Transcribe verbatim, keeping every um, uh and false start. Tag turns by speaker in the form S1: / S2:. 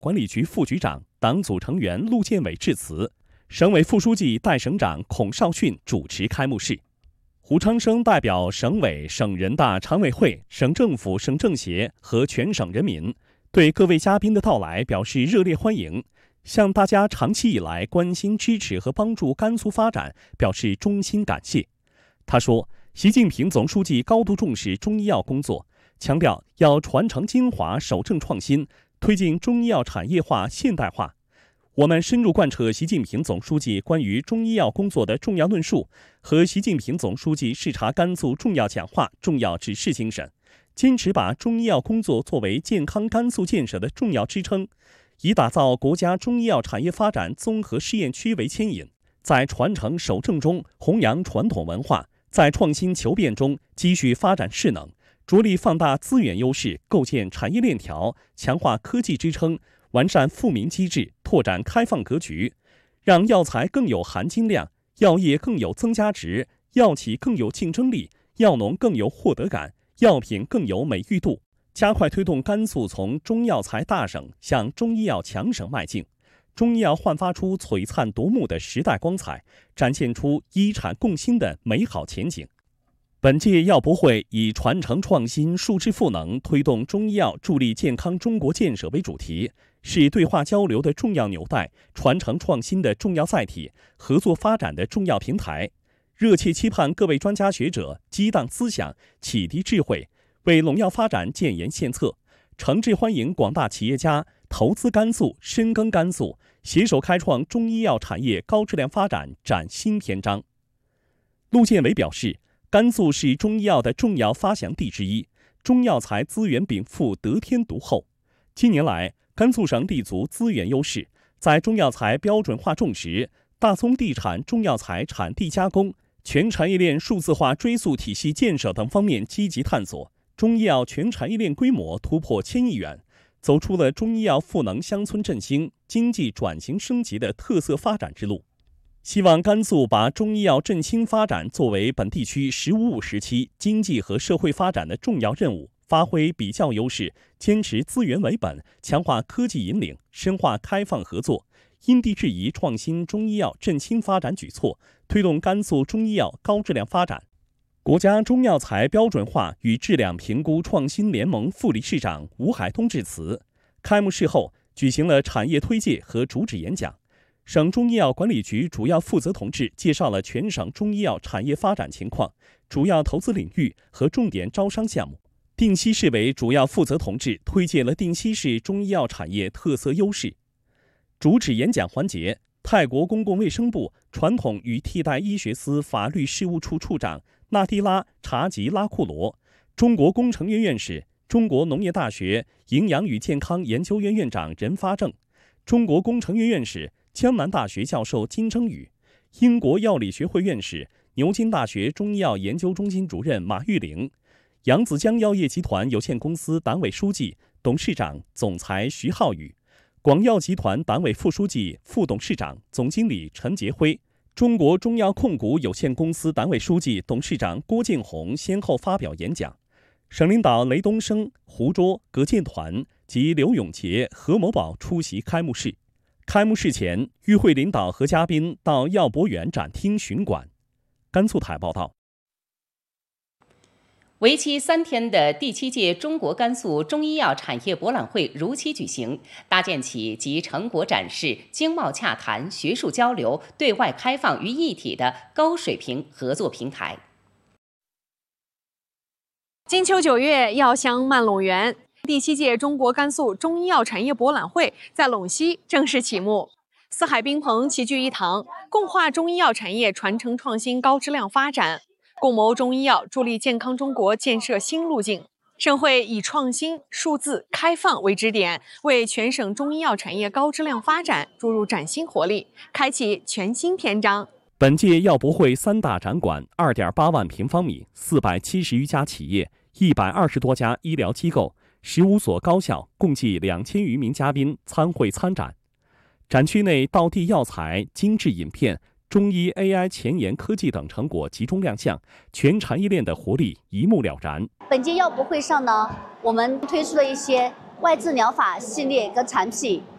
S1: 管理局副局长、党组成员陆建伟致辞，省委副书记、代省长孔绍训主持开幕式。胡昌生代表省委、省人大常委会、省政府、省政协和全省人民，对各位嘉宾的到来表示热烈欢迎，向大家长期以来关心、支持和帮助甘肃发展表示衷心感谢。他说，习近平总书记高度重视中医药工作，强调要传承精华、守正创新，推进中医药产业化、现代化。我们深入贯彻习近平总书记关于中医药工作的重要论述和习近平总书记视察甘肃重要讲话、重要指示精神，坚持把中医药工作作为健康甘肃建设的重要支撑，以打造国家中医药产业发展综合试验区为牵引，在传承守正中弘扬传统文化，在创新求变中积蓄发展势能，着力放大资源优势，构建产业链条，强化科技支撑，完善富民机制，拓展开放格局，让药材更有含金量，药业更有增加值，药企更有竞争力，药农更有获得感，药品更有美誉度，加快推动甘肃从中药材大省向中医药强省迈进。中医药焕发出璀璨夺目的时代光彩，展现出医产共兴的美好前景。本届药博会以传承创新、树枝赋能，推动中医药助力健康中国建设为主题，是对话交流的重要纽带，传承创新的重要载体，合作发展的重要平台。热切期盼各位专家学者激荡思想、启迪智慧，为陇药发展建言献策。诚挚欢迎广大企业家投资甘肃、深耕甘肃，携手开创中医药产业高质量发展展新篇章。陆建伟表示，甘肃是中医药的重要发祥地之一，中药材资源禀赋得天独厚。近年来，甘肃省立足资源优势，在中药材标准化种植、大宗地产中药材产地加工、全产业链数字化追溯体系建设等方面积极探索，中医药全产业链规模突破千亿元，走出了中医药赋能乡村振兴、经济转型升级的特色发展之路。希望甘肃把中医药振兴发展作为本地区“十五五”时期经济和社会发展的重要任务，发挥比较优势，坚持资源为本，强化科技引领，深化开放合作，因地制宜创新中医药振兴发展举措，推动甘肃中医药高质量发展。国家中药材标准化与质量评估创新联盟副理事长吴海东致辞。开幕式后举行了产业推介和主旨演讲。省中医药管理局主要负责同志介绍了全省中医药产业发展情况、主要投资领域和重点招商项目。定西市委主要负责同志推介了定西市中医药产业特色优势。主旨演讲环节，泰国公共卫生部传统与替代医学司法律事务处处长纳蒂拉·查吉拉库罗，中国工程院院士、中国农业大学营养与健康研究院院长任发正，中国工程院院士、江南大学教授金征宇，英国药理学会院士、牛津大学中医药研究中心主任马玉玲，扬子江药业集团有限公司党委书记、董事长、总裁徐浩宇，广药集团党委副书记、副董事长、总经理陈杰辉，中国中药控股有限公司党委书记、董事长郭建红先后发表演讲。省领导雷东升、胡卓、葛建团及刘永杰、何某宝出席开幕式。开幕式前，与会领导和嘉宾到药博园展厅巡馆。甘肃台报道。
S2: 为期三天的第七届中国甘肃中医药产业博览会如期举行，搭建起集成果展示、经贸洽谈、学术交流、对外开放于一体的高水平合作平台。
S3: 金秋九月，药香漫陇园。第七届中国甘肃中医药产业博览会在陇西正式启幕，四海宾朋齐聚一堂，共话中医药产业传承创新高质量发展，共谋中医药助力健康中国建设新路径。盛会以创新、数字、开放为支点，为全省中医药产业高质量发展注入崭新活力，开启全新篇章。
S1: 本届药博会三大展馆， 二点八万平方米，四百七十余家企业，一百二十多家医疗机构，十五所高校，共计两千余名嘉宾参会参展。展区内道地药材、精致饮片、中医 A I 前沿科技等成果集中亮相，全产业链的活力一目了然。
S4: 本届药博会上呢，我们推出了一些外治疗法系列跟产品，